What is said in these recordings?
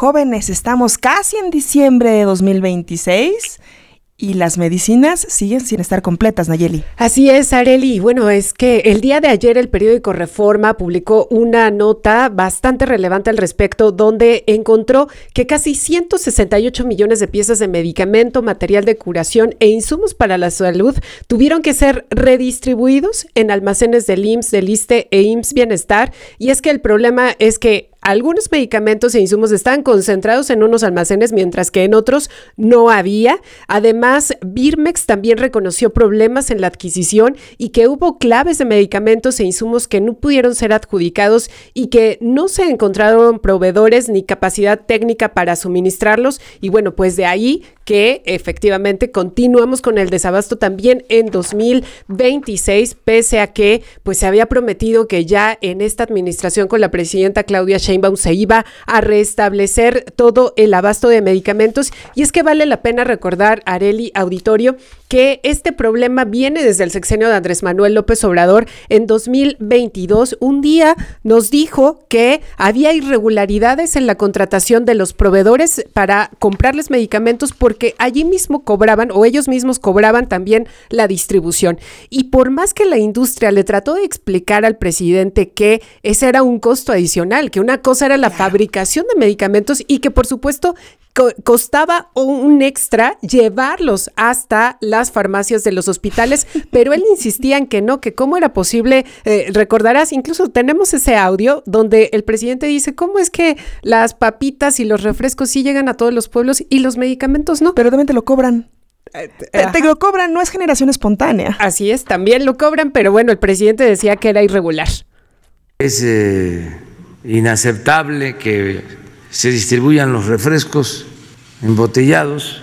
jóvenes, estamos casi en diciembre de 2026 y las medicinas siguen sin estar completas, Nayeli. Así es, Arely. Bueno, es que el día de ayer el periódico Reforma publicó una nota bastante relevante al respecto, donde encontró que casi 168 millones de piezas de medicamento, material de curación e insumos para la salud tuvieron que ser redistribuidos en almacenes del IMSS, del ISSSTE e IMSS Bienestar. Y es que el problema es que algunos medicamentos e insumos están concentrados en unos almacenes, mientras que en otros no había. Además, Birmex también reconoció problemas en la adquisición y que hubo claves de medicamentos e insumos que no pudieron ser adjudicados y que no se encontraron proveedores ni capacidad técnica para suministrarlos. Y bueno, pues de ahí que efectivamente continuamos con el desabasto también en 2026, pese a que pues se había prometido que ya en esta administración con la presidenta Claudia Sheinbaum se iba a restablecer todo el abasto de medicamentos. Y es que vale la pena recordar, Arely, auditorio, que este problema viene desde el sexenio de Andrés Manuel López Obrador. En 2022, un día nos dijo que había irregularidades en la contratación de los proveedores para comprarles medicamentos porque allí mismo cobraban, o ellos mismos cobraban también la distribución. Y por más que la industria le trató de explicar al presidente que ese era un costo adicional, que una cosa era la fabricación de medicamentos y que por supuesto costaba un extra llevarlos hasta las farmacias de los hospitales, pero él insistía en que no, que cómo era posible. Recordarás, incluso tenemos ese audio donde el presidente dice, ¿cómo es que las papitas y los refrescos sí llegan a todos los pueblos y los medicamentos no? Pero también te lo cobran. Te lo cobran, no es generación espontánea. Así es, también lo cobran, pero bueno, el presidente decía que era irregular. Es inaceptable que se distribuyan los refrescos embotellados,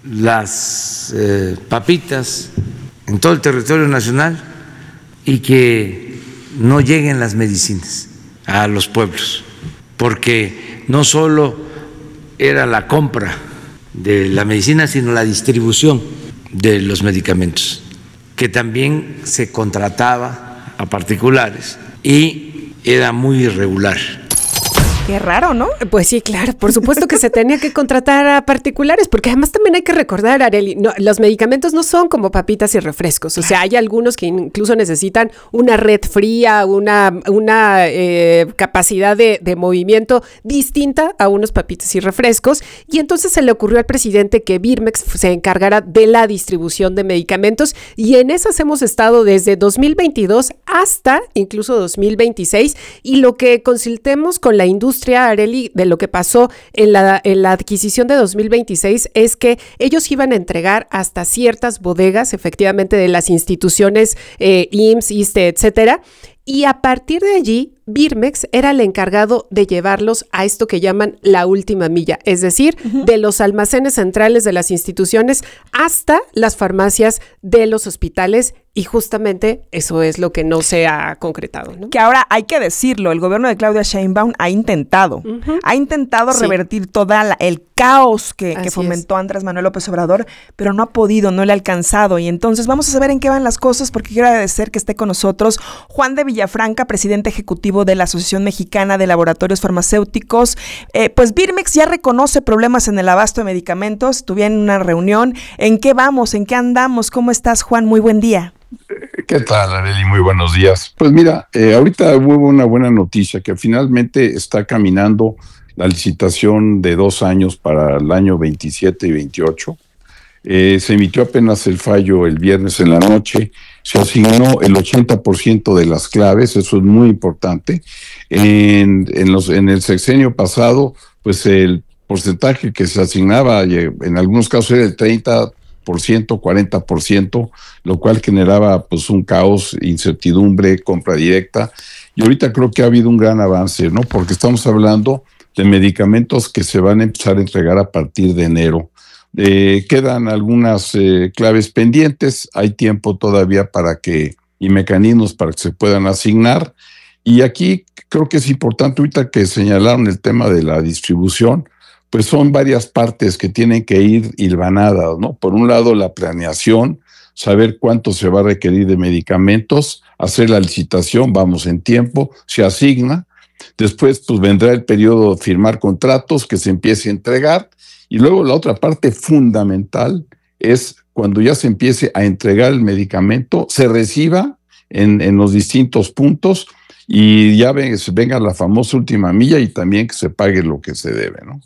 las papitas en todo el territorio nacional y que no lleguen las medicinas a los pueblos, porque no solo era la compra de la medicina, sino la distribución de los medicamentos, que también se contrataba a particulares y era muy irregular. Qué raro, ¿no? Pues sí, claro, por supuesto que se tenía que contratar a particulares, porque además también hay que recordar, Arely, no, los medicamentos no son como papitas y refrescos, o sea, hay algunos que incluso necesitan una red fría, una capacidad de movimiento distinta a unos papitas y refrescos, y entonces se le ocurrió al presidente que Birmex se encargara de la distribución de medicamentos, y en esas hemos estado desde 2022 hasta incluso 2026, y lo que consultemos con la industria, Arely, de lo que pasó en la adquisición de 2026 es que ellos iban a entregar hasta ciertas bodegas, efectivamente, de las instituciones IMSS, ISSSTE, etcétera, y a partir de allí Birmex era el encargado de llevarlos a esto que llaman la última milla, es decir, de los almacenes centrales de las instituciones hasta las farmacias de los hospitales, y justamente eso es lo que no se ha concretado, ¿no? Que ahora hay que decirlo, el gobierno de Claudia Sheinbaum ha intentado revertir todo el caos que fomentó Andrés Manuel López Obrador, pero no ha podido, no le ha alcanzado, y entonces vamos a saber en qué van las cosas, porque quiero agradecer que esté con nosotros Juan de Villafranca, presidente ejecutivo de la Asociación Mexicana de Laboratorios Farmacéuticos. Pues Birmex ya reconoce problemas en el abasto de medicamentos, tuvieron una reunión. ¿En qué vamos? ¿En qué andamos? ¿Cómo estás, Juan? Muy buen día. ¿Qué tal, Arely? Muy buenos días. Pues mira, ahorita hubo una buena noticia, que finalmente está caminando la licitación de 2 años para el año 27 y 28. Se emitió apenas el fallo el viernes en la noche. Se asignó el 80% de las claves, eso es muy importante. En el sexenio pasado, pues el porcentaje que se asignaba, en algunos casos era el 30%, 40%, lo cual generaba pues un caos, incertidumbre, compra directa. Y ahorita creo que ha habido un gran avance, ¿no? Porque estamos hablando de medicamentos que se van a empezar a entregar a partir de enero. Quedan algunas claves pendientes, hay tiempo todavía y mecanismos para que se puedan asignar. Y aquí creo que es importante, ahorita que señalaron el tema de la distribución, pues son varias partes que tienen que ir hilvanadas, ¿no? Por un lado, la planeación, saber cuánto se va a requerir de medicamentos, hacer la licitación, vamos en tiempo, se asigna, Después, pues vendrá el periodo de firmar contratos, que se empiece a entregar. Y luego la otra parte fundamental es cuando ya se empiece a entregar el medicamento, se reciba en los distintos puntos y ya venga la famosa última milla y también que se pague lo que se debe, ¿no?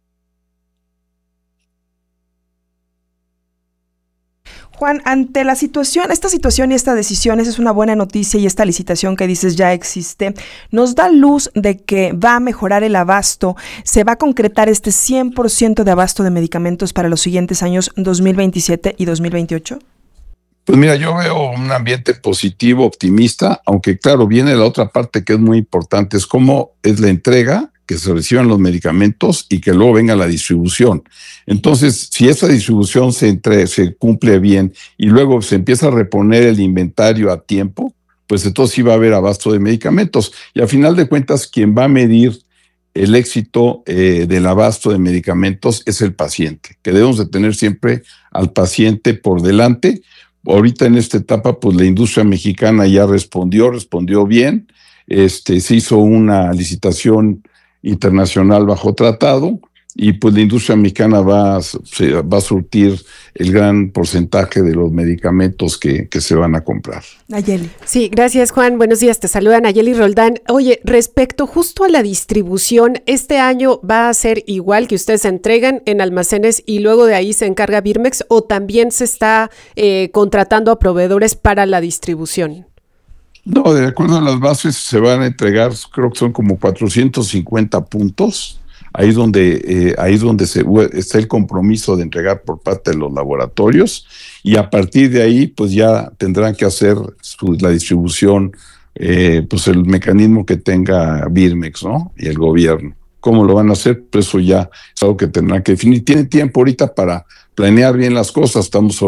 Juan, ante esta situación y esta decisión, esa es una buena noticia y esta licitación que dices ya existe, nos da luz de que va a mejorar el abasto, se va a concretar este 100% de abasto de medicamentos para los siguientes años 2027 y 2028. Pues mira, yo veo un ambiente positivo, optimista, aunque claro, viene la otra parte que es muy importante, es cómo es la entrega, que se reciban los medicamentos y que luego venga la distribución. Entonces, si esa distribución se cumple bien y luego se empieza a reponer el inventario a tiempo, pues entonces sí va a haber abasto de medicamentos. Y a final de cuentas, quien va a medir el éxito del abasto de medicamentos es el paciente, que debemos de tener siempre al paciente por delante. Ahorita en esta etapa, pues la industria mexicana ya respondió bien. Se hizo una licitación internacional bajo tratado y pues la industria mexicana va a surtir el gran porcentaje de los medicamentos que se van a comprar. Nayeli. Sí, gracias Juan, buenos días, te saluda Nayeli Roldán. Oye, respecto justo a la distribución, ¿este año va a ser igual que ustedes entregan en almacenes y luego de ahí se encarga Birmex o también se está contratando a proveedores para la distribución? No, de acuerdo a las bases se van a entregar, creo que son como 450 puntos. Ahí es donde está el compromiso de entregar por parte de los laboratorios y a partir de ahí pues ya tendrán que hacer la distribución, pues el mecanismo que tenga Birmex, ¿no? Y el gobierno. ¿Cómo lo van a hacer? Pues eso ya es algo que tendrán que definir. Tienen tiempo ahorita para planear bien las cosas.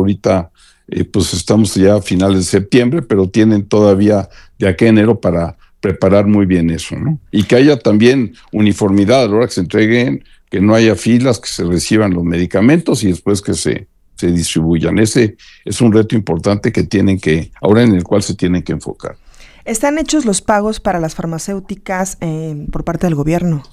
Estamos ya a finales de septiembre, pero tienen todavía de aquí a enero para preparar muy bien eso, ¿no? Y que haya también uniformidad a la hora que se entreguen, que no haya filas, que se reciban los medicamentos y después que se distribuyan. Ese es un reto importante ahora en el cual se tienen que enfocar. ¿Están hechos los pagos para las farmacéuticas por parte del gobierno?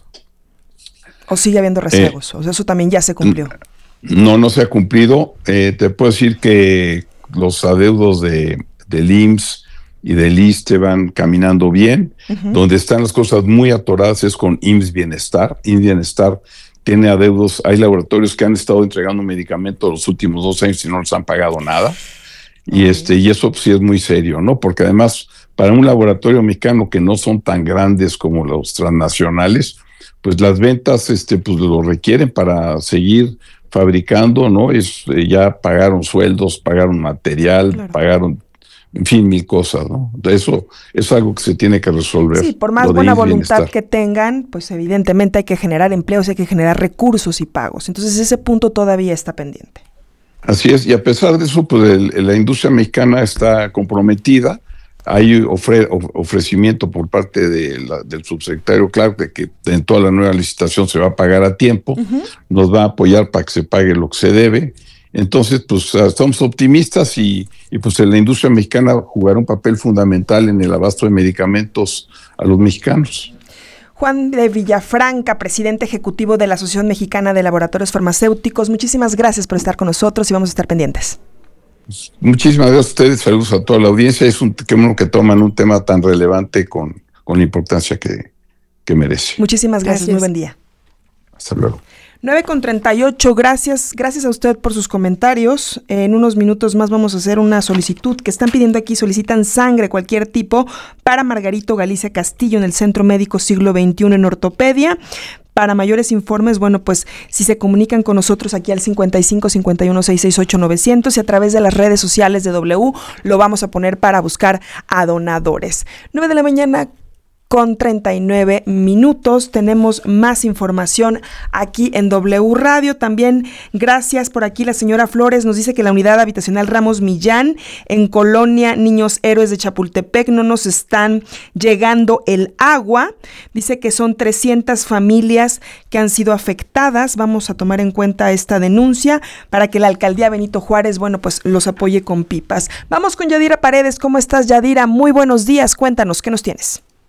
¿O sigue habiendo rezagos? O sea, eso también ya se cumplió. No se ha cumplido. Te puedo decir que los adeudos del IMSS y del ISSSTE van caminando bien. Uh-huh. Donde están las cosas muy atoradas es con IMSS Bienestar. IMSS Bienestar tiene adeudos. Hay laboratorios que han estado entregando medicamentos los últimos 2 años y no les han pagado nada. Uh-huh. Y eso pues, sí es muy serio, ¿no? Porque además, para un laboratorio mexicano que no son tan grandes como los transnacionales, pues las ventas pues lo requieren para seguir fabricando, ¿no? Ya pagaron sueldos, pagaron material, claro. Pagaron, en fin, 1000 cosas, ¿no? Eso es algo que se tiene que resolver. Sí, por más buena voluntad que tengan, pues evidentemente hay que generar empleos, hay que generar recursos y pagos. Entonces ese punto todavía está pendiente. Así es, y a pesar de eso, pues la industria mexicana está comprometida. Hay ofrecimiento por parte del subsecretario Clark de que en toda la nueva licitación se va a pagar a tiempo, uh-huh. Nos va a apoyar para que se pague lo que se debe. Entonces, pues estamos optimistas y pues la industria mexicana jugará un papel fundamental en el abasto de medicamentos a los mexicanos. Juan de Villafranca, presidente ejecutivo de la Asociación Mexicana de Laboratorios Farmacéuticos, muchísimas gracias por estar con nosotros y vamos a estar pendientes. Muchísimas gracias a ustedes, saludos a toda la audiencia. Es qué bueno que toman un tema tan relevante con la importancia que merece. Muchísimas gracias, muy buen día. Hasta luego. 9:38, gracias a usted por sus comentarios. En unos minutos más vamos a hacer una solicitud que están pidiendo aquí, solicitan sangre, cualquier tipo, para Margarito Galicia Castillo en el Centro Médico Siglo XXI en Ortopedia. Para mayores informes, bueno, pues si se comunican con nosotros aquí al 55 51 668 900 y a través de las redes sociales de W lo vamos a poner para buscar a donadores. 9:39 a.m. Tenemos más información aquí en W Radio. También gracias por aquí la señora Flores nos dice que la unidad habitacional Ramos Millán en Colonia Niños Héroes de Chapultepec no nos están llegando el agua. Dice que son 300 familias que han sido afectadas. Vamos a tomar en cuenta esta denuncia para que la alcaldía Benito Juárez, bueno, pues los apoye con pipas. Vamos con Yadira Paredes. ¿Cómo estás, Yadira? Muy buenos días. Cuéntanos, ¿qué nos tienes?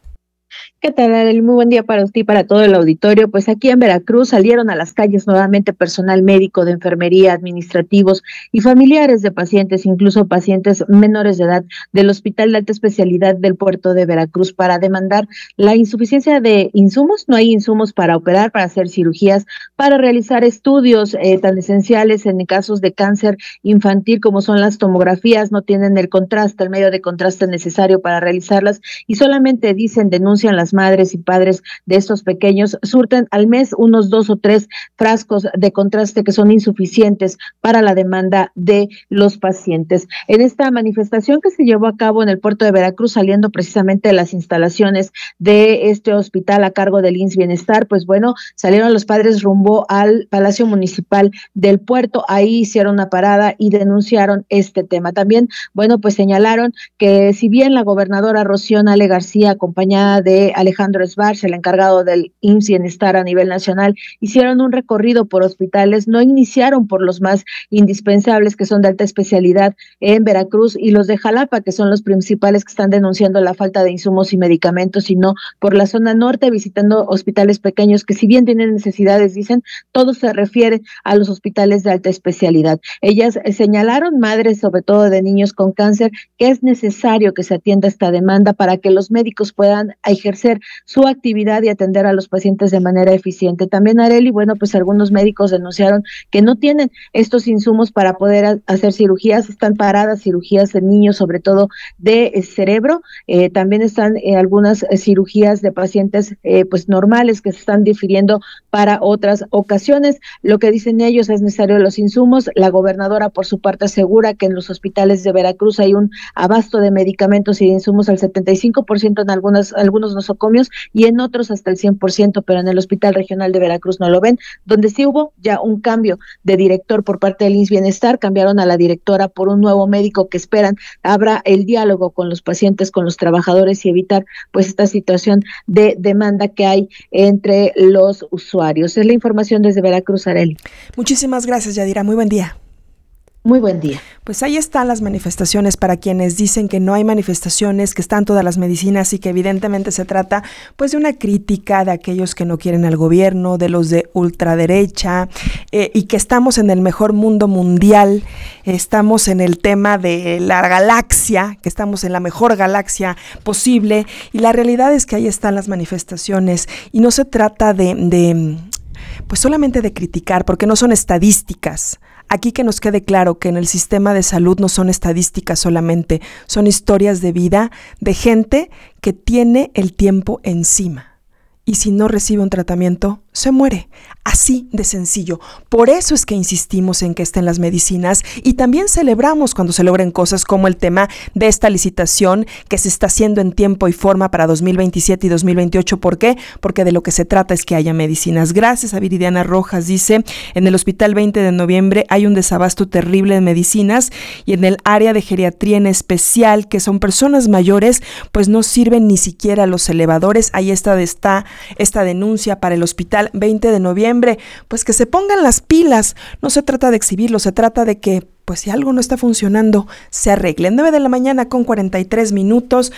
¿Qué tal, Arely? Muy buen día para usted y para todo el auditorio. Pues aquí en Veracruz salieron a las calles nuevamente personal médico, de enfermería, administrativos y familiares de pacientes, incluso pacientes menores de edad del Hospital de Alta Especialidad del Puerto de Veracruz, para demandar la insuficiencia de insumos. No hay insumos para operar, para hacer cirugías, para realizar estudios tan esenciales en casos de cáncer infantil como son las tomografías. No tienen el contraste, el medio de contraste necesario para realizarlas, y solamente denuncian las madres y padres de estos pequeños, surten al mes unos 2 o 3 frascos de contraste que son insuficientes para la demanda de los pacientes. En esta manifestación que se llevó a cabo en el puerto de Veracruz, saliendo precisamente de las instalaciones de este hospital a cargo del IMSS Bienestar, pues bueno, salieron los padres rumbo al Palacio Municipal del puerto. Ahí hicieron una parada y denunciaron este tema. También, bueno, pues señalaron que si bien la gobernadora Rocío Nale García, acompañada de Alejandro Sbarz, el encargado del IMSS Bienestar a nivel nacional, hicieron un recorrido por hospitales, no iniciaron por los más indispensables, que son de alta especialidad en Veracruz, y los de Jalapa, que son los principales que están denunciando la falta de insumos y medicamentos, sino por la zona norte, visitando hospitales pequeños que, si bien tienen necesidades, dicen, todo se refiere a los hospitales de alta especialidad. Ellas señalaron, madres sobre todo de niños con cáncer, que es necesario que se atienda esta demanda para que los médicos puedan ejercer su actividad y atender a los pacientes de manera eficiente. También, Arely, bueno, pues algunos médicos denunciaron que no tienen estos insumos para poder hacer cirugías. Están paradas cirugías de niños, sobre todo de cerebro. También están algunas cirugías de pacientes pues normales que se están difiriendo para otras ocasiones. Lo que dicen ellos, es necesario los insumos. La gobernadora, por su parte, asegura que en los hospitales de Veracruz hay un abasto de medicamentos y de insumos al 75% en algunos nosocomios, y en otros hasta el 100%, pero en el Hospital Regional de Veracruz no lo ven, donde sí hubo ya un cambio de director por parte del IMSS Bienestar. Cambiaron a la directora por un nuevo médico que esperan abra el diálogo con los pacientes, con los trabajadores, y evitar pues esta situación de demanda que hay entre los usuarios. Es la información desde Veracruz, Arely. Muchísimas gracias, Yadira. Muy buen día. Muy buen día. Pues ahí están las manifestaciones para quienes dicen que no hay manifestaciones, que están todas las medicinas, y que evidentemente se trata pues de una crítica de aquellos que no quieren al gobierno, de los de ultraderecha, y que estamos en el mejor mundo mundial, estamos en el tema de la galaxia, que estamos en la mejor galaxia posible, y la realidad es que ahí están las manifestaciones, y no se trata de pues solamente de criticar, porque no son estadísticas. Aquí que nos quede claro que en el sistema de salud no son estadísticas solamente, son historias de vida de gente que tiene el tiempo encima. Y si no recibe un tratamiento, se muere. Así de sencillo. Por eso es que insistimos en que estén las medicinas, y también celebramos cuando se logren cosas como el tema de esta licitación que se está haciendo en tiempo y forma para 2027 y 2028. ¿Por qué? Porque de lo que se trata es que haya medicinas. Gracias a Viridiana Rojas, dice, en el Hospital 20 de Noviembre hay un desabasto terrible de medicinas, y en el área de geriatría en especial, que son personas mayores, pues no sirven ni siquiera los elevadores. Ahí está esta denuncia para el Hospital 20 de Noviembre, pues que se pongan las pilas. No se trata de exhibirlo, se trata de que, pues si algo no está funcionando, se arregle. 9 de la mañana con 43 minutos.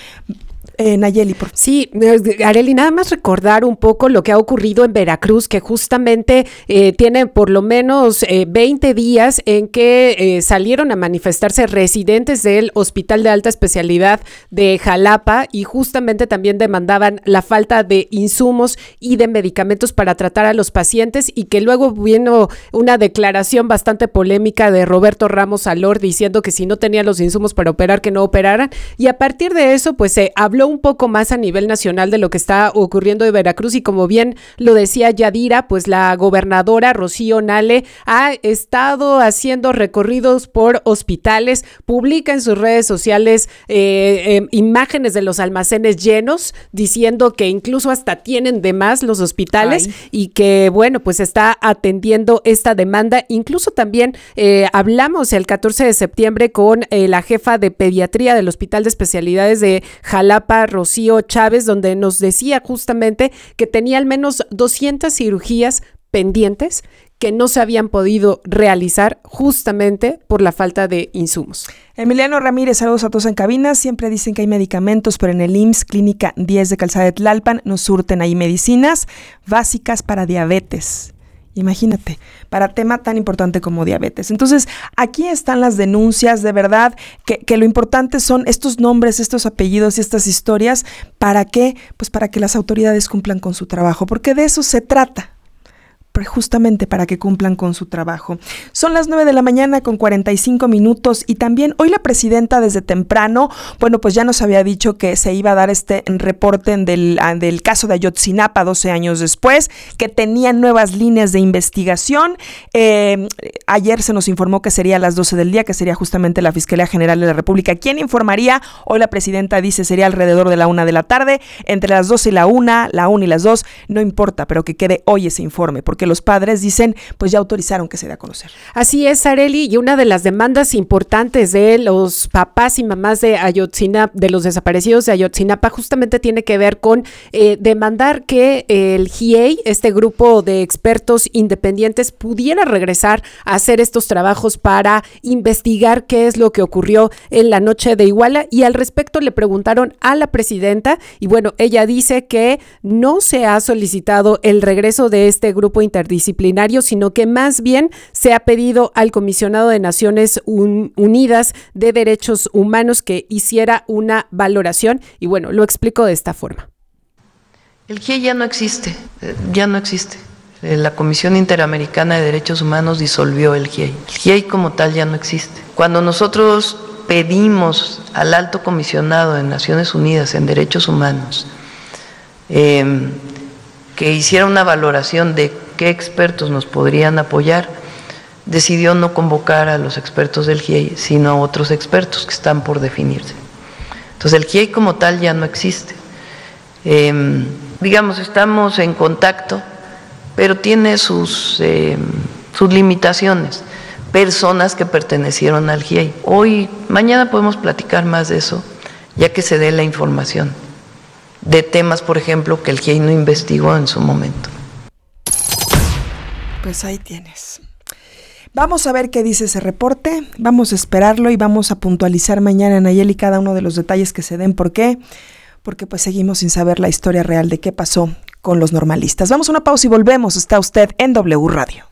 Nayeli, por favor. Sí, Arely, nada más recordar un poco lo que ha ocurrido en Veracruz, que justamente tiene por lo menos 20 días en que salieron a manifestarse residentes del Hospital de Alta Especialidad de Jalapa, y justamente también demandaban la falta de insumos y de medicamentos para tratar a los pacientes, y que luego vino una declaración bastante polémica de Roberto Ramos Alor diciendo que si no tenía los insumos para operar, que no operaran, y a partir de eso pues se habló un poco más a nivel nacional de lo que está ocurriendo en Veracruz, y como bien lo decía Yadira, pues la gobernadora Rocío Nale ha estado haciendo recorridos por hospitales, publica en sus redes sociales imágenes de los almacenes llenos, diciendo que incluso hasta tienen de más los hospitales. Ay. Y que bueno, pues está atendiendo esta demanda. Incluso también hablamos el 14 de septiembre con la jefa de pediatría del Hospital de Especialidades de Jalapa, Rocío Chávez, donde nos decía justamente que tenía al menos 200 cirugías pendientes, que no se habían podido realizar justamente por la falta de insumos. Emiliano Ramírez, saludos a todos en cabina. Siempre dicen que hay medicamentos, pero en el IMSS Clínica 10 de Calzada de Tlalpan nos surten ahí medicinas básicas para diabetes. Imagínate, para tema tan importante como diabetes. Entonces, aquí están las denuncias, de verdad, que lo importante son estos nombres, estos apellidos y estas historias. ¿Para qué? Pues para que las autoridades cumplan con su trabajo, porque de eso se trata. Justamente para que cumplan con su trabajo. Son las 9 de la mañana con 45 minutos y también hoy la presidenta desde temprano, bueno, pues ya nos había dicho que se iba a dar este reporte del caso de Ayotzinapa 12 años después, que tenían nuevas líneas de investigación. Ayer se nos informó que sería a las 12 del día, que sería justamente la Fiscalía General de la República quien informaría. Hoy la presidenta dice sería alrededor de la 1 de la tarde, entre las 12 y la 1 y las 2, no importa, pero que quede hoy ese informe, porque los padres dicen, pues ya autorizaron que se dé a conocer. Así es, Arely, y una de las demandas importantes de los papás y mamás de Ayotzinapa, de los desaparecidos de Ayotzinapa, justamente tiene que ver con demandar que el GIEI, este grupo de expertos independientes, pudiera regresar a hacer estos trabajos para investigar qué es lo que ocurrió en la noche de Iguala, y al respecto le preguntaron a la presidenta, y bueno, ella dice que no se ha solicitado el regreso de este grupo interdisciplinario, sino que más bien se ha pedido al Comisionado de Naciones Unidas de Derechos Humanos que hiciera una valoración, y bueno, lo explico de esta forma. El GIEI ya no existe. La Comisión Interamericana de Derechos Humanos disolvió el GIEI. El GIEI como tal ya no existe. Cuando nosotros pedimos al Alto Comisionado de Naciones Unidas en Derechos Humanos que hiciera una valoración de qué expertos nos podrían apoyar, decidió no convocar a los expertos del GIEI, sino a otros expertos que están por definirse. Entonces el GIEI como tal ya no existe. Digamos, estamos en contacto, pero tiene sus limitaciones. Personas que pertenecieron al GIEI. Mañana podemos platicar más de eso, ya que se dé la información de temas, por ejemplo, que el GIEI no investigó en su momento. Pues ahí tienes. Vamos a ver qué dice ese reporte, vamos a esperarlo y vamos a puntualizar mañana, Nayeli, cada uno de los detalles que se den. ¿Por qué? Porque pues seguimos sin saber la historia real de qué pasó con los normalistas. Vamos a una pausa y volvemos. Está usted en W Radio.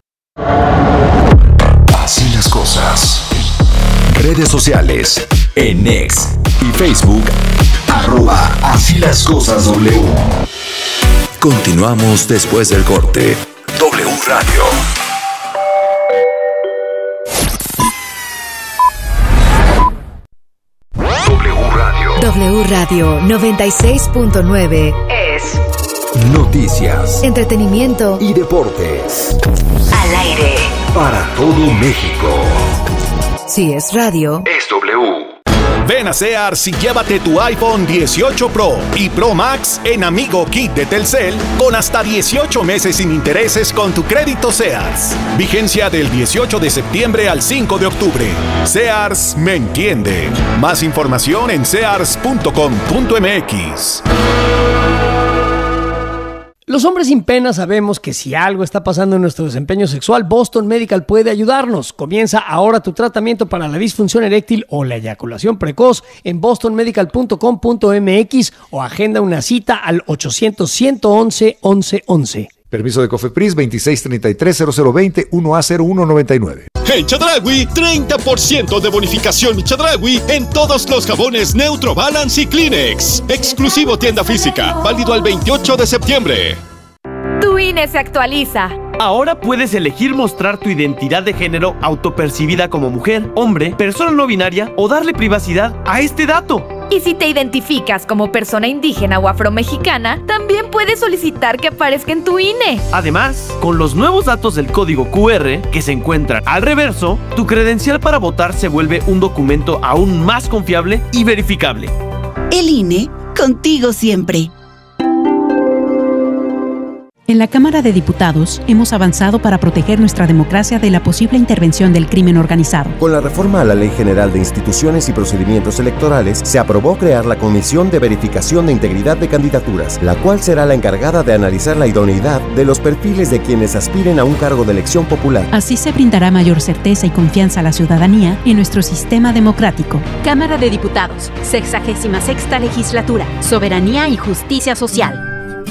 Así las cosas. Redes sociales, en X y Facebook, @Así las cosas W. Continuamos después del corte. W Radio. W Radio 96.9 es noticias, entretenimiento y deportes. Al aire Para todo México. Si es radio, es W. Ven a Sears y llévate tu iPhone 18 Pro y Pro Max en Amigo Kit de Telcel con hasta 18 meses sin intereses con tu crédito Sears. Vigencia del 18 de septiembre al 5 de octubre. Sears me entiende. Más información en sears.com.mx. Los hombres sin pena sabemos que si algo está pasando en nuestro desempeño sexual, Boston Medical puede ayudarnos. Comienza ahora tu tratamiento para la disfunción eréctil o la eyaculación precoz en bostonmedical.com.mx o agenda una cita al 800-111-1111. Permiso de Cofepris 2633-0020 1A0199. En Chedraui, 30% de bonificación Chedraui en todos los jabones Neutro Balance y Kleenex. Exclusivo tienda física, válido al 28 de septiembre. Tu INE se actualiza. Ahora puedes elegir mostrar tu identidad de género autopercibida como mujer, hombre, persona no binaria o darle privacidad a este dato. Y si te identificas como persona indígena o afromexicana, también puedes solicitar que aparezca en tu INE. Además, con los nuevos datos del código QR que se encuentran al reverso, tu credencial para votar se vuelve un documento aún más confiable y verificable. El INE, contigo siempre. En la Cámara de Diputados hemos avanzado para proteger nuestra democracia de la posible intervención del crimen organizado. Con la reforma a la Ley General de Instituciones y Procedimientos Electorales, se aprobó crear la Comisión de Verificación de Integridad de Candidaturas, la cual será la encargada de analizar la idoneidad de los perfiles de quienes aspiren a un cargo de elección popular. Así se brindará mayor certeza y confianza a la ciudadanía en nuestro sistema democrático. Cámara de Diputados, 66ª Legislatura, Soberanía y Justicia Social.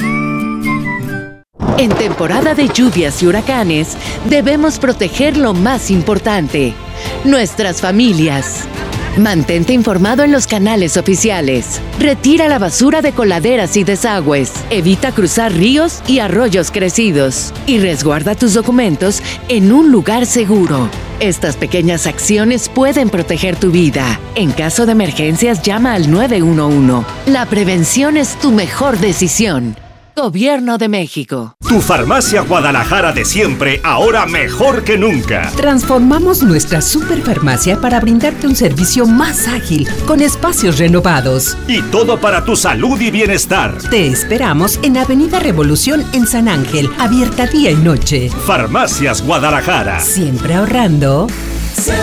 En temporada de lluvias y huracanes, debemos proteger lo más importante, nuestras familias. Mantente informado en los canales oficiales. Retira la basura de coladeras y desagües. Evita cruzar ríos y arroyos crecidos. Y resguarda tus documentos en un lugar seguro. Estas pequeñas acciones pueden proteger tu vida. En caso de emergencias, llama al 911. La prevención es tu mejor decisión. Gobierno de México. Tu farmacia Guadalajara de siempre, ahora mejor que nunca. Transformamos nuestra superfarmacia para brindarte un servicio más ágil, con espacios renovados. Y todo para tu salud y bienestar. Te esperamos en Avenida Revolución en San Ángel, abierta día y noche. Farmacias Guadalajara. Siempre ahorrando.